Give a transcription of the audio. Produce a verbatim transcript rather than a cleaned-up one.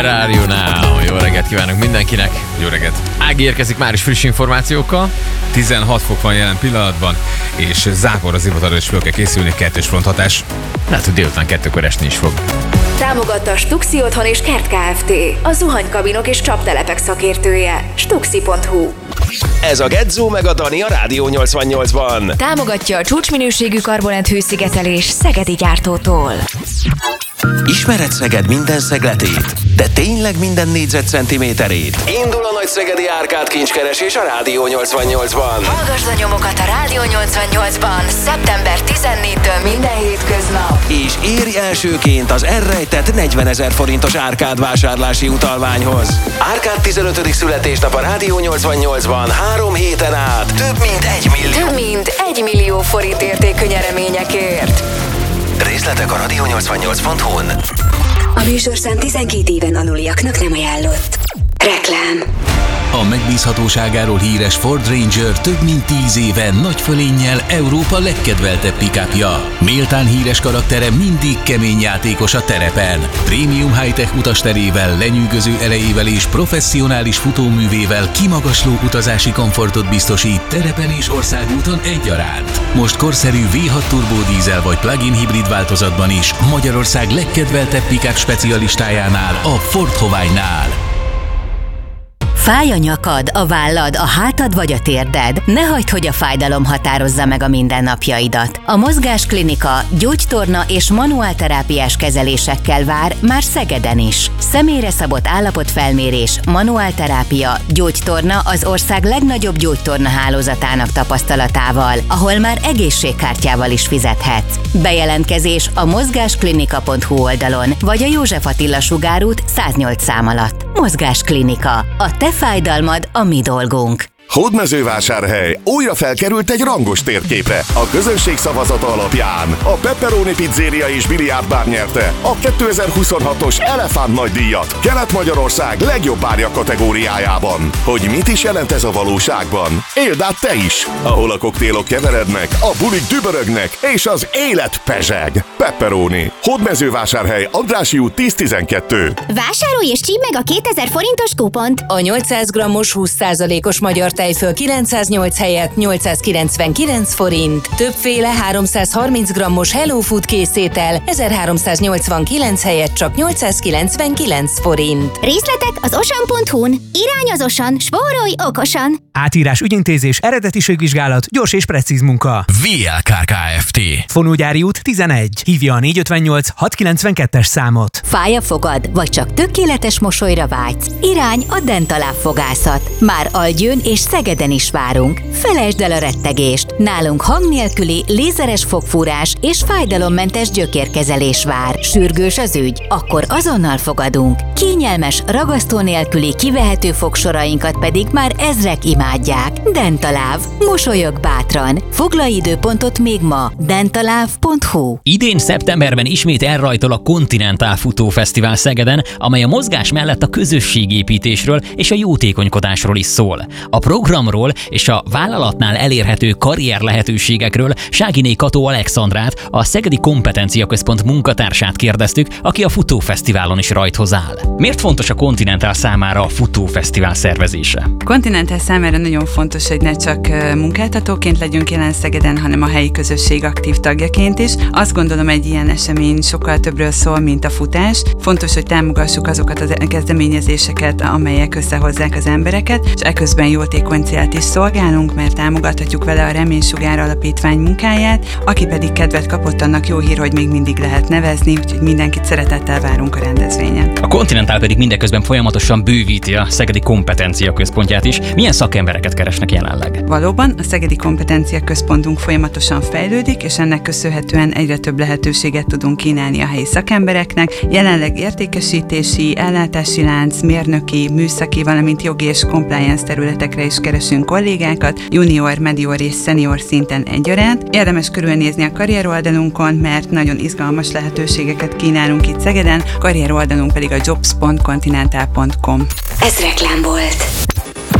Radio Now. Jó reggelt kívánok mindenkinek. Jó reggelt. Ági érkezik már is friss információkkal. tizenhat fok van jelen pillanatban, és zápor az Ivatarról is fel kell készülni, kettős fronthatás. Lehet, hogy délután kettőkor esni is fog. Támogatta Stuxi Otthon és Kert Kft. A zuhanykabinok és csaptelepek szakértője. stuxi pont hu. Ez a Gedzó meg a Dani a Rádió nyolcvannyolcban. Támogatja a csúcsminőségű karbonát hőszigetelés Szegedi gyártótól. Ismered Szeged minden szegletét? De tényleg minden négyzetcentiméterét? Indul a nagy szegedi árkád kincskeresés a Rádió nyolcvannyolcban. Hallgasd a nyomokat a Rádió nyolcvannyolcban szeptember tizennégyedikétől minden hétköznap. És érj elsőként az elrejtett negyvenezer forintos árkád vásárlási utalványhoz. Árkád tizenötödik születésnap a Rádió nyolcvannyolcban három héten át. Több mint egy millió. Több mint egy millió forint értékű nyereményekért. Részletek a rádió nyolcvannyolc pont hu-n. A műsorszám tizenkét éven aluliaknak nem ajánlott. Reklám. A megbízhatóságáról híres Ford Ranger több mint tíz éve nagy fölénnyel Európa legkedveltebb pick-upja. Méltán híres karaktere mindig kemény játékos a terepen. Prémium high-tech utasterével, lenyűgöző erejével és professzionális futóművével kimagasló utazási komfortot biztosít terepen és országúton egyaránt. Most korszerű vé hat turbódízel vagy plug-in hibrid változatban is Magyarország legkedveltebb pick-up specialistájánál, a Ford Hovály-nál. Fáj a nyakad, a vállad, a hátad vagy a térded? Ne hagyd, hogy a fájdalom határozza meg a mindennapjaidat. A Mozgásklinika gyógytorna és manuálterápiás kezelésekkel vár már Szegeden is. Személyre szabott állapotfelmérés, manuálterápia, gyógytorna az ország legnagyobb gyógytorna hálózatának tapasztalatával, ahol már egészségkártyával is fizethetsz. Bejelentkezés a mozgásklinika pont hu oldalon, vagy a József Attila sugárút száznyolc szám alatt. Mozgásklinika. A te fájdalmad a mi dolgunk. Hódmezővásárhely újra felkerült egy rangos térképre. A közönség szavazata alapján a Pepperoni Pizzeria és Biliárdbár nyerte a kétezer-huszonhatos Elefánt nagydíjat Kelet-Magyarország legjobb bárja kategóriájában. Hogy mit is jelent ez a valóságban? Éld át te is! Ahol a koktélok keverednek, a bulik dübörögnek és az élet pezseg. Pepperoni. Hódmezővásárhely, Andrássy út tíz tizenkettő. Vásárolj és csípd meg a kétezer forintos kupont! A nyolcszáz grammos húsz százalékos magyar tejföl kilencszáznyolc helyett nyolcszázkilencvenkilenc forint. Többféle háromszázharminc grammos Hello Food készétel ezerháromszáznyolcvankilenc helyett csak nyolcszázkilencvenkilenc forint. Részletek az osan pont hu-n. Irány az Osan, spórolj okosan! Átírás, ügyintézés, eredetiségvizsgálat, gyors és precíz munka. vé el Kár Kft. Fonógyári út tizenegy. Hívja a négyszázötvennyolc hatszázkilencvenkettes számot. Fáj a fogad, vagy csak tökéletes mosolyra vágysz? Irány a Dentaláb fogászat. Már Algyőn és Szegeden is várunk. Felejtsd el a rettegést. Nálunk hang nélküli, lézeres fogfúrás és fájdalommentes gyökérkezelés vár. Sürgős az ügy? Akkor azonnal fogadunk. Kényelmes, ragasztó nélküli kivehető fogsorainkat pedig már ezrek imádják. Dentaláv. Mosolyog bátran. Foglalj időpontot még ma. dentaláv pont hu. Idén szeptemberben ismét elrajtol a Continental Futófesztivál Szegeden, amely a mozgás mellett a közösségépítésről és a jótékonykodásról is szól. A programról és a vállalatnál elérhető karrier lehetőségekről Ságiné Kató Alexandrát, a Szegedi Kompetencia Központ munkatársát kérdeztük, aki a futófesztiválon is rajthoz áll. Miért fontos a Continental számára a futófesztivál szervezése? Continental számára nagyon fontos, hogy ne csak munkáltatóként legyünk jelen Szegeden, hanem a helyi közösség aktív tagjaként is. Azt gondolom, egy ilyen esemény sokkal többről szól, mint a futás. Fontos, hogy támogassuk azokat a kezdeményezéseket, amelyek összehozzák az embereket, és eközben jótékony célt is szolgálunk, mert támogathatjuk vele a Reménysugár Alapítvány munkáját, aki pedig kedvet kapott, annak jó hír, hogy még mindig lehet nevezni, úgyhogy mindenkit szeretettel várunk a rendezvényen. A Continental pedig mindeközben folyamatosan bővíti a Szegedi Kompetencia Központját is. Milyen szakembereket keresnek jelenleg? Valóban, a Szegedi Kompetencia Központunk folyamatosan fejlődik, és ennek köszönhetően egyre több lehetőséget tudunk kínálni a helyi szakembereknek. Jelenleg értékesítési, ellátási lánc, mérnöki, műszaki, valamint jogi és compliance területekre is keresünk kollégákat, junior, medior és senior szinten egyaránt. Érdemes körülnézni a karrieroldalunkon, mert nagyon izgalmas lehetőségeket kínálunk itt Szegeden, karrieroldalunk pedig a jobs pont continental pont com. Ez reklám volt.